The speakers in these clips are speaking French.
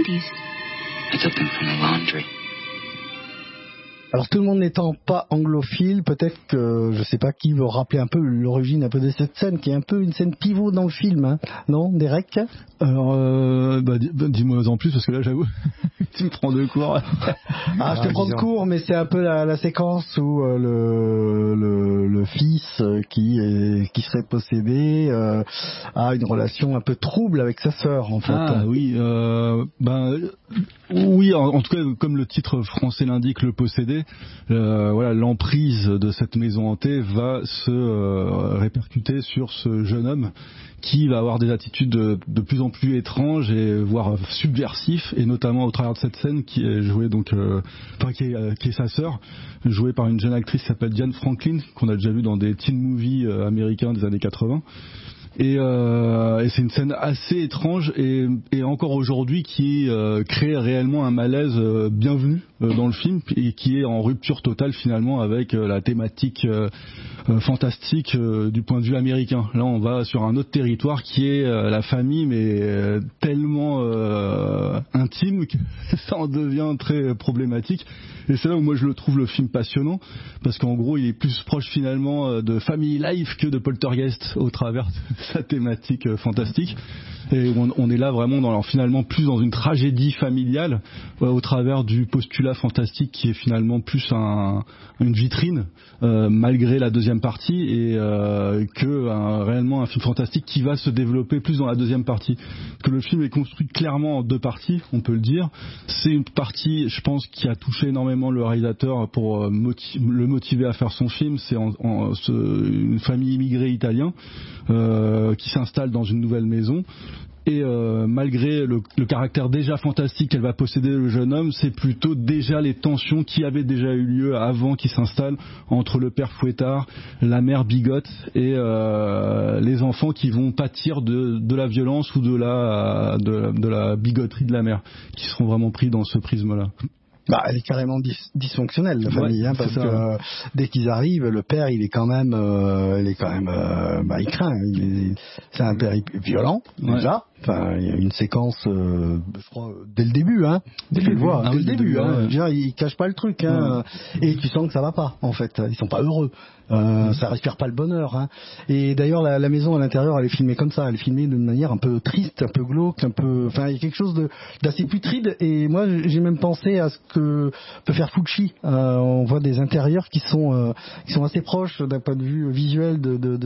ladies. I took them from the laundry. Alors tout le monde n'étant pas anglophile, peut-être que je sais pas qui veut rappeler un peu l'origine un peu de cette scène qui est un peu une scène pivot dans le film, hein. Non, Derek? Alors dis-moi en plus parce que là j'avoue tu me prends de court. Je te prends de court, mais c'est un peu la séquence où le fils qui serait possédé a une relation un peu trouble avec sa sœur en fait. Oui, en tout cas comme le titre français l'indique, le possédé. Voilà, l'emprise de cette maison hantée va se répercuter sur ce jeune homme qui va avoir des attitudes de plus en plus étranges et voire subversifs, et notamment au travers de cette scène qui est jouée qui est sa sœur, jouée par une jeune actrice qui s'appelle Diane Franklin, qu'on a déjà vue dans des teen movies américains des années 80. Et c'est une scène assez étrange et encore aujourd'hui qui crée réellement un malaise bienvenu dans le film et qui est en rupture totale finalement avec la thématique fantastique du point de vue américain. Là on va sur un autre territoire qui est la famille, mais tellement intime que ça en devient très problématique. Et c'est là où moi je le trouve le film passionnant, parce qu'en gros il est plus proche finalement de Family Life que de Poltergeist au travers de sa thématique fantastique. Et on est là vraiment finalement plus dans une tragédie familiale au travers du postulat fantastique qui est finalement plus une vitrine malgré la deuxième partie, et réellement un film fantastique qui va se développer plus dans la deuxième partie. Parce que le film est construit clairement en deux parties, on peut le dire. C'est une partie, je pense, qui a touché énormément le réalisateur pour le motiver à faire son film. C'est une famille immigrée italienne qui s'installe dans une nouvelle maison. Et malgré le caractère déjà fantastique qu'elle va posséder le jeune homme, c'est plutôt déjà les tensions qui avaient déjà eu lieu avant qu'il s'installe entre le père fouettard, la mère bigote et les enfants qui vont pâtir de la violence ou de la bigoterie de la mère, qui seront vraiment pris dans ce prisme-là. Elle est carrément dysfonctionnelle, la famille, parce que dès qu'ils arrivent, le père, il craint. C'est un père violent, déjà. Enfin, il y a une séquence, je crois, dès le début, dès le début, il cache pas le truc, et tu sens que ça va pas, en fait. Ils sont pas heureux. Ça respire pas le bonheur, Et d'ailleurs, la maison à l'intérieur, elle est filmée comme ça. Elle est filmée d'une manière un peu triste, un peu glauque, il y a quelque chose d'assez putride. Et moi, j'ai même pensé à ce que peut faire Fulci. On voit des intérieurs qui sont assez proches d'un point de vue visuel de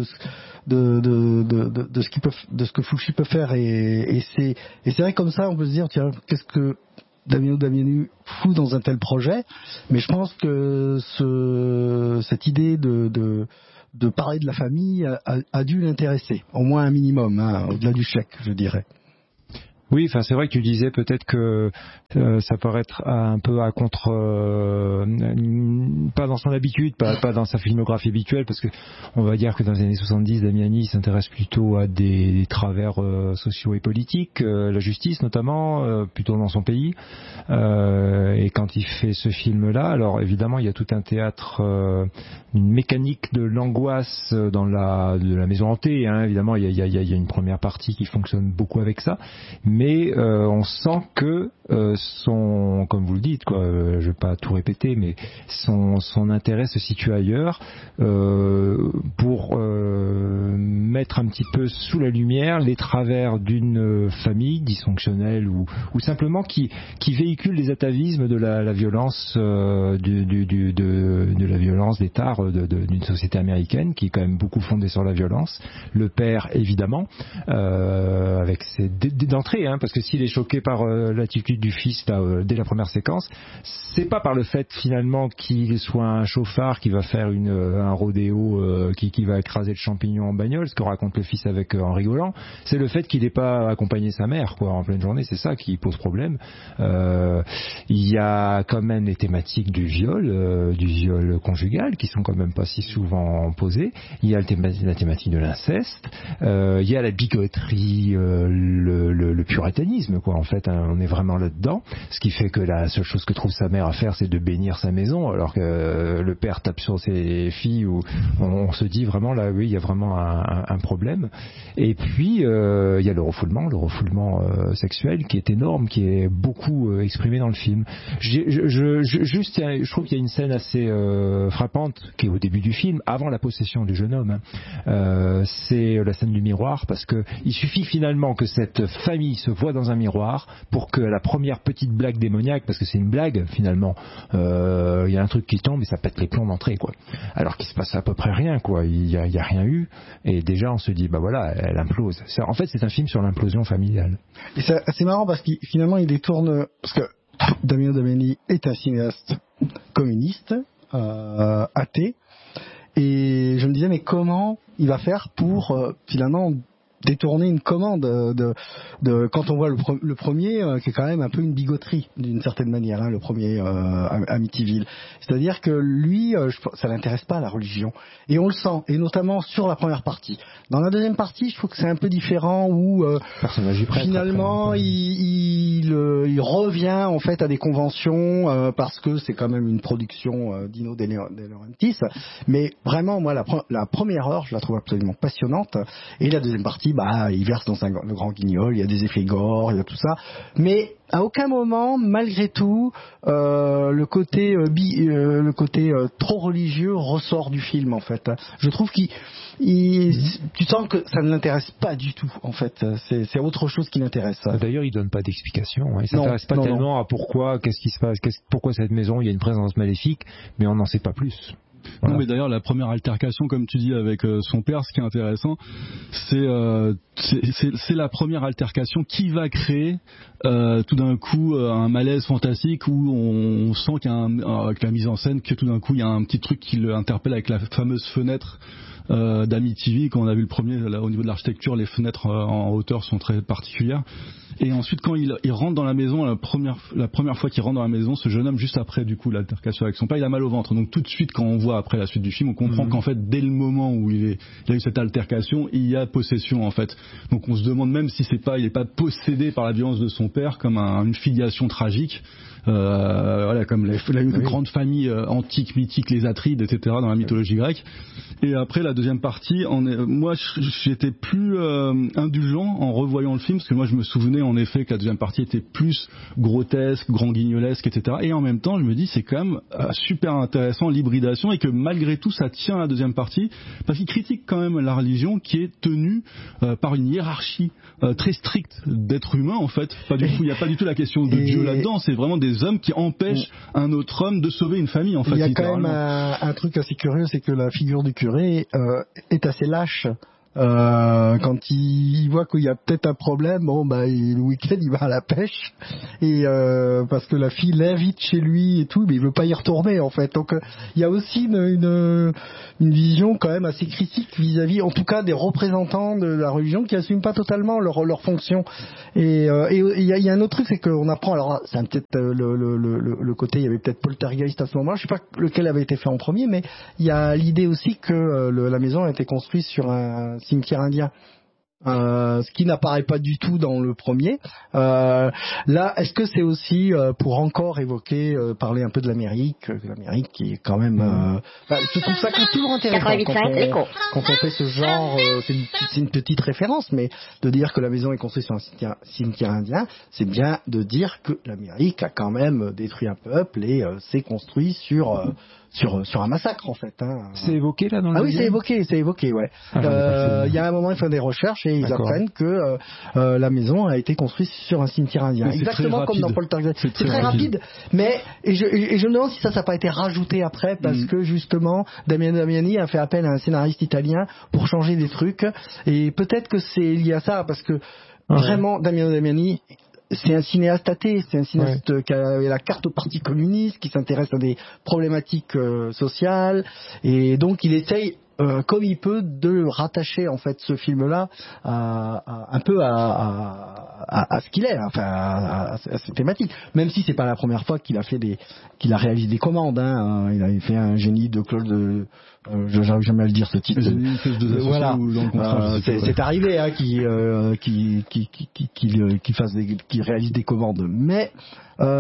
ce que Fulci peut faire. Et c'est vrai, comme ça, on peut se dire, tiens, qu'est-ce que Damiano fout dans un tel projet. Mais je pense que cette idée de parler de la famille a dû l'intéresser, au moins un minimum, au-delà du chèque, je dirais. Oui, c'est vrai que tu disais peut-être que ça paraît être un peu à contre, pas dans son habitude, pas dans sa filmographie habituelle, parce que on va dire que dans les années 70, Damiani s'intéresse plutôt à des travers sociaux et politiques, la justice notamment, plutôt dans son pays. Et quand il fait ce film-là, alors évidemment il y a tout un théâtre, une mécanique de l'angoisse de la maison hantée. Évidemment, il y a une première partie qui fonctionne beaucoup avec ça. Mais on sent que comme vous le dites, je vais pas tout répéter, mais son intérêt se situe ailleurs pour mettre un petit peu sous la lumière les travers d'une famille dysfonctionnelle ou simplement qui véhicule les atavismes de la violence de la violence d'État d'une société américaine qui est quand même beaucoup fondée sur la violence. Le père, évidemment, avec ses d'entrée, parce que s'il est choqué par l'attitude du fils dès la première séquence, c'est pas par le fait finalement qu'il soit un chauffard qui va faire un rodéo qui va écraser le champignon en bagnole, ce que raconte le fils en rigolant, c'est le fait qu'il n'ait pas accompagné sa mère en pleine journée, c'est ça qui pose problème. Il y a quand même les thématiques du viol conjugal qui sont quand même pas si souvent posées. Il y a la thématique de l'inceste, il y a la bigoterie, le puritanisme, en fait, on est vraiment là-dedans, ce qui fait que la seule chose que trouve sa mère à faire, c'est de bénir sa maison, alors que le père tape sur ses filles, où on se dit vraiment là, oui, il y a vraiment un un problème. Et puis il y a le refoulement sexuel qui est énorme, qui est beaucoup exprimé dans le film. Je trouve qu'il y a une scène assez frappante qui est au début du film, avant la possession du jeune homme. C'est la scène du miroir, parce que il suffit finalement que cette famille se voit dans un miroir pour que la première petite blague démoniaque, parce que c'est une blague finalement, il y a un truc qui tombe et ça pète les plombs d'entrée, quoi. Alors qu'il se passe à peu près rien, quoi. Il y a rien eu, et déjà on se dit bah voilà, elle implose. En fait, c'est un film sur l'implosion familiale. Et c'est marrant parce qu'il finalement il détourne, parce que Damiano Damiani est un cinéaste communiste, athée, et je me disais mais comment il va faire pour finalement détourner une commande de quand on voit le premier qui est quand même un peu une bigoterie d'une certaine manière, hein, le premier Amityville. C'est-à-dire que lui, ça l'intéresse pas la religion, et on le sent, et notamment sur la première partie. Dans la deuxième partie, je trouve que c'est un peu différent, où finalement après, il revient en fait à des conventions parce que c'est quand même une production d'Ino De Laurentiis. Mais vraiment, moi, la première heure, je la trouve absolument passionnante, et la deuxième partie, il verse dans le grand guignol, il y a des effets gore, il y a tout ça, mais à aucun moment, malgré tout, le côté trop religieux ressort du film, en fait. Je trouve tu sens que ça ne l'intéresse pas du tout, en fait. C'est autre chose qui l'intéresse. D'ailleurs, il donne pas d'explication. Il s'intéresse pas tellement à pourquoi, qu'est-ce qui se passe, pourquoi cette maison, il y a une présence maléfique, mais on n'en sait pas plus. Voilà. Non, mais d'ailleurs la première altercation, comme tu dis, avec son père, ce qui est intéressant, c'est la première altercation qui va créer tout d'un coup un malaise fantastique, où on sent qu'il y a avec la mise en scène, que tout d'un coup il y a un petit truc qui l'interpelle, avec la fameuse fenêtre d'Amityville. Quand on a vu le premier, là, au niveau de l'architecture, les fenêtres en hauteur sont très particulières. Et ensuite, quand il rentre dans la maison, la première fois qu'il rentre dans la maison, ce jeune homme, juste après du coup l'altercation avec son père, il a mal au ventre. Donc tout de suite, quand on voit après la suite du film, on comprend qu'en fait, dès le moment où il a eu cette altercation, il y a possession, en fait. Donc on se demande même si il n'est pas possédé par la violence de son père, comme une filiation tragique. Voilà, comme la grande famille antique, mythique, les Atrides, etc., dans la mythologie grecque. Et après la deuxième partie, moi j'étais plus indulgent en revoyant le film, parce que moi je me souvenais en effet que la deuxième partie était plus grotesque, grand guignolesque, etc. Et en même temps je me dis c'est quand même super intéressant l'hybridation, et que malgré tout ça tient à la deuxième partie, parce qu'il critique quand même la religion qui est tenue par une hiérarchie très stricte d'êtres humains, en fait. Pas du tout, il n'y a pas du tout la question de Dieu là-dedans, c'est vraiment des hommes qui empêchent un autre homme de sauver une famille, en fait. Il y a quand même un truc assez curieux, c'est que la figure du curé est assez lâche. Quand il voit qu'il y a peut-être un problème, le week-end il va à la pêche, et parce que la fille l'invite chez lui et tout, mais il veut pas y retourner, en fait. Donc il y a aussi une vision quand même assez critique vis-à-vis, en tout cas, des représentants de la religion qui assument pas totalement leur fonction. Et il y a un autre truc, c'est qu'on apprend, alors c'est peut-être le côté, il y avait peut-être Poltergeist à ce moment-là, je sais pas lequel avait été fait en premier, mais il y a l'idée aussi que la maison a été construite sur un cimetière indien. Ce qui n'apparaît pas du tout dans le premier. Là, est-ce que c'est aussi pour encore évoquer, parler un peu de l'Amérique qui est quand même... je trouve ça toujours intéressant quand on fait ce genre... c'est une petite référence, mais de dire que la maison est construite sur un cimetière indien, c'est bien de dire que l'Amérique a quand même détruit un peuple et s'est construit sur un massacre, en fait. C'est évoqué là dans le oui, c'est évoqué, ouais. Il y a un moment, ils font des recherches et ils apprennent que la maison a été construite sur un cimetière indien. Exactement comme dans Poltergeist. C'est très rapide. Mais je me demande si ça n'a pas été rajouté après, parce que justement, Damiano Damiani a fait appel à un scénariste italien pour changer des trucs. Et peut-être que c'est lié à ça, parce que vraiment, Damiano Damiani, c'est un cinéaste athée, c'est un cinéaste qui a la carte au parti communiste, qui s'intéresse à des problématiques sociales, et donc il essaye comme il peut de rattacher en fait ce film-là un peu à ce qu'il est, enfin à cette thématique. Même si c'est pas la première fois qu'il a réalisé des commandes. Il avait fait un génie de Claude. J'arrive jamais à le dire ce titre. Voilà. C'est arrivé qu'il réalise des commandes, mais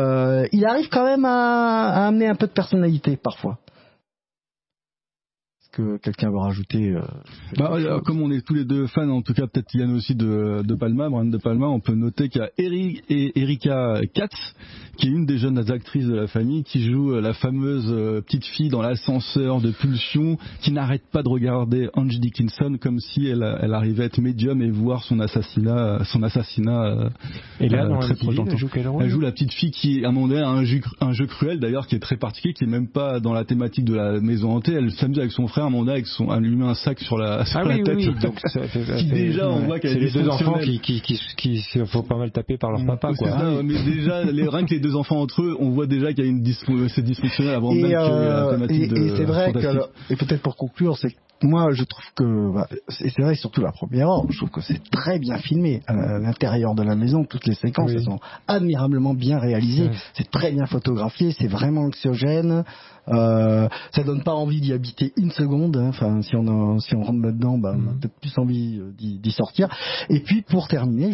il arrive quand même à amener un peu de personnalité parfois. que quelqu'un veut rajouter comme on est tous les deux fans, en tout cas peut-être Yann aussi de Palma, Brian De Palma, on peut noter qu'il y a Erika Katz, qui est une des jeunes actrices de la famille, qui joue la fameuse petite fille dans l'ascenseur de Pulsion, qui n'arrête pas de regarder Angie Dickinson comme si elle arrivait à être médium et voir son assassinat et là, dans très proche. Elle joue la petite fille qui, à un moment donné, a un jeu cruel d'ailleurs, qui est très particulier, qui est même pas dans la thématique de la maison hantée. Elle s'amuse avec son frère, à un moment donné, elle lui met un sac sur la tête. Oui. Donc, déjà, on voit qu'elle c'est les deux enfants qui se font pas mal taper par leur papa, quoi. Mais déjà, rien que les deux enfants entre eux, on voit déjà qu'il y a c'est dysfonctionnel avant même qu'il y ait la thématique de. Et c'est vrai et peut-être pour conclure, c'est moi, je trouve que, c'est vrai, surtout la première heure, je trouve que c'est très bien filmé à l'intérieur de la maison. Toutes les séquences, elles sont admirablement bien réalisées. C'est très bien photographié, c'est vraiment anxiogène. Ça donne pas envie d'y habiter une seconde. Enfin, si on rentre là-dedans, on a peut-être plus envie d'y sortir. Et puis, pour terminer,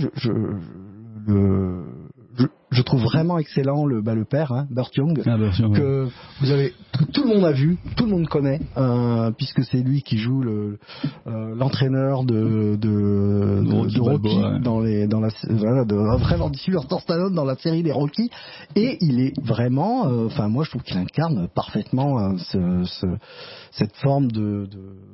je trouve vraiment excellent le père, Burt Young, que tout le monde a vu, tout le monde connaît, puisque c'est lui qui joue l'entraîneur de Rocky vraiment Sylvester Stallone dans la série des Rocky, et il est vraiment, moi je trouve qu'il incarne parfaitement cette forme de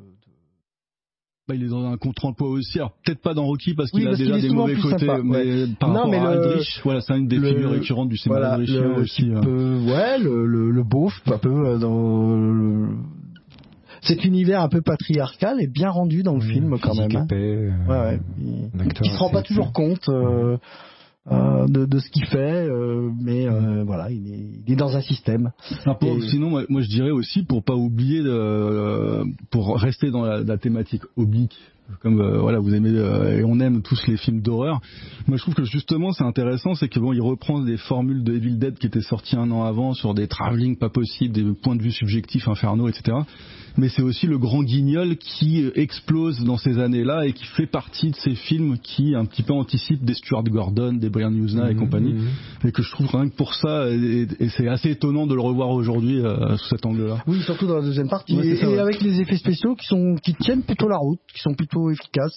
il est dans un contre-emploi aussi, alors peut-être pas dans Rocky parce qu'il a déjà des mauvais côtés, mais par rapport à Aldrich, c'est une des figures récurrentes du cinéma aldrichien aussi. Le beauf, un peu dans cet univers un peu patriarcal est bien rendu dans le film quand même. Il se rend pas toujours compte de ce qu'il fait, mais il est dans un système. Sinon, moi je dirais aussi, pour pas oublier, pour rester dans la thématique oblique, comme vous aimez et on aime tous les films d'horreur. Moi je trouve que justement c'est intéressant, c'est que il reprend des formules de Evil Dead qui étaient sorties un an avant sur des travelling pas possibles, des points de vue subjectifs infernaux, etc. Mais c'est aussi le grand guignol qui explose dans ces années-là et qui fait partie de ces films qui un petit peu anticipent des Stuart Gordon, des Brian Usna et compagnie, et que je trouve rien que pour ça, et c'est assez étonnant de le revoir aujourd'hui sous cet angle-là. Oui, surtout dans la deuxième partie, avec les effets spéciaux qui tiennent plutôt la route, qui sont plutôt efficaces.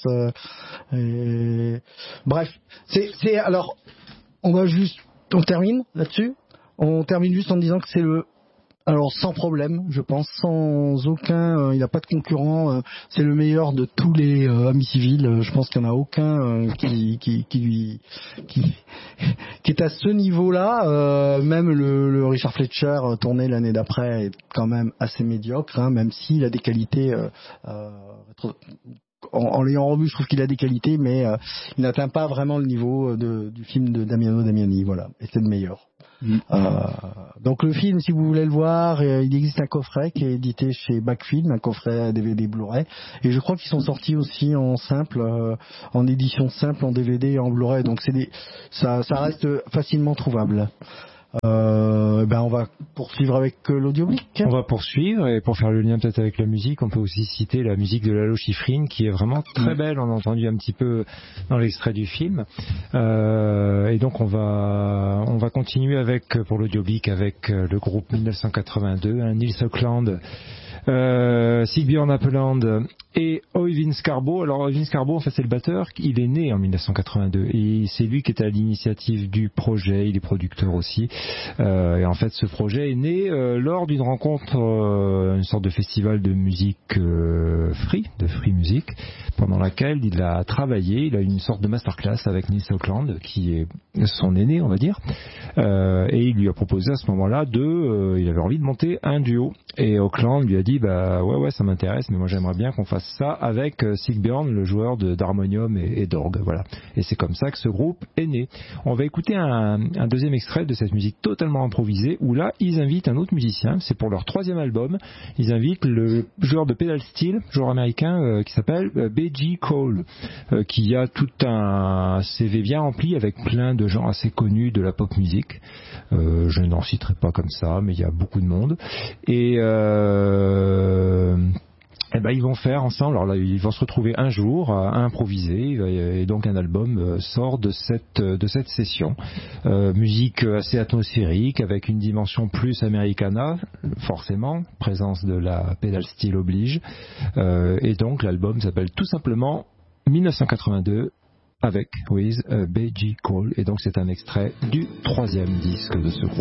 Bref, alors on termine là-dessus. On termine juste en disant que c'est sans problème, je pense, sans aucun, il n'a pas de concurrent, c'est le meilleur de tous les amis civils. Je pense qu'il n'y en a aucun qui est à ce niveau-là. Même le Richard Fletcher tourné l'année d'après est quand même assez médiocre, même s'il a des qualités. En l'ayant revu, je trouve qu'il a des qualités, mais il n'atteint pas vraiment le niveau du film de Damiano Damiani. Voilà, et c'est le meilleur. Donc le film, si vous voulez le voir, il existe un coffret qui est édité chez Backfilm, un coffret DVD Blu-ray, et je crois qu'ils sont sortis aussi en simple, en édition simple, en DVD et en Blu-ray. Donc ça reste facilement trouvable. On va poursuivre avec l'audioblique. On va poursuivre, et pour faire le lien peut-être avec la musique, on peut aussi citer la musique de Lalo Schifrin qui est vraiment très belle. On a entendu un petit peu dans l'extrait du film, et donc on va continuer pour l'audioblique avec le groupe 1982, Nils Ökland, Sigbjörn Appeland et Øyvind Skarbo. Alors Øyvind Skarbo, en fait, c'est le batteur. Il est né en 1982 et c'est lui qui était à l'initiative du projet. Il est producteur aussi. Et en fait, ce projet est né lors d'une rencontre, une sorte de festival de musique free music, pendant laquelle il a travaillé. Il a eu une sorte de masterclass avec Nils Ökland, qui est son aîné, on va dire. Et il lui a proposé à ce moment-là il avait envie de monter un duo. Et Ökland lui a dit, ouais, ça m'intéresse, mais moi j'aimerais bien qu'on fasse ça avec Sigbjörn, le joueur d'harmonium et d'orgue. Voilà. Et c'est comme ça que ce groupe est né. On va écouter un deuxième extrait de cette musique totalement improvisée, où là, ils invitent un autre musicien. C'est pour leur 3e album. Ils invitent le joueur de pedal steel, joueur américain, qui s'appelle B.G. Cole, qui a tout un CV bien rempli avec plein de gens assez connus de la pop musique. Je n'en citerai pas comme ça, mais il y a beaucoup de monde. Et ben ils vont faire ensemble. Alors là, ils vont se retrouver un jour à improviser, et donc un album sort de cette session. Musique assez atmosphérique avec une dimension plus americana, forcément, présence de la pedal steel oblige. Et donc l'album s'appelle tout simplement 1982 avec With B.G. Cole. Et donc c'est un extrait du 3e disque de ce groupe.